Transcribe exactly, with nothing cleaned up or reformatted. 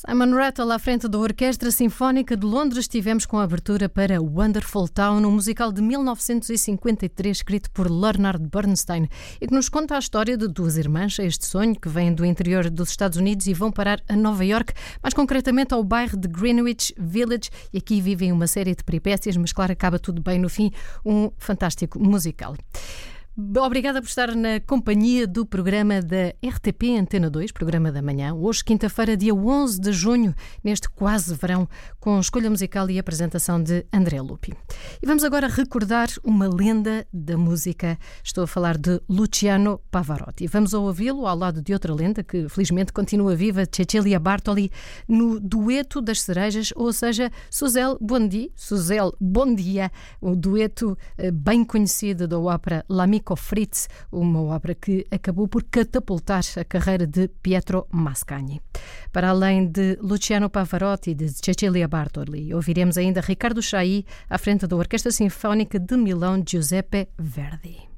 Simon Rattle à frente da Orquestra Sinfónica de Londres. Estivemos com a abertura para Wonderful Town, um musical de mil novecentos e cinquenta e três escrito por Leonard Bernstein e que nos conta a história de duas irmãs cheias de sonho que vêm do interior dos Estados Unidos e vão parar a Nova York, mais concretamente ao bairro de Greenwich Village, e aqui vivem uma série de peripécias, mas claro, acaba tudo bem no fim. Um fantástico musical. Obrigada por estar na companhia do programa da R T P Antena dois, programa da manhã. Hoje, quinta-feira, dia onze de junho, neste quase verão, com escolha musical e apresentação de André Lupi. E vamos agora recordar uma lenda da música. Estou a falar de Luciano Pavarotti. Vamos ouvi-lo ao lado de outra lenda que, felizmente, continua viva, Cecilia Bartoli, no Dueto das Cerejas, ou seja, Suzelle Bondi, Suzelle Bom Dia, o dueto bem conhecido da ópera L'Amico Fritz, uma obra que acabou por catapultar a carreira de Pietro Mascagni. Para além de Luciano Pavarotti e de Cecilia Bartoli, ouviremos ainda Ricardo Chailly à frente da Orquestra Sinfónica de Milão, Giuseppe Verdi.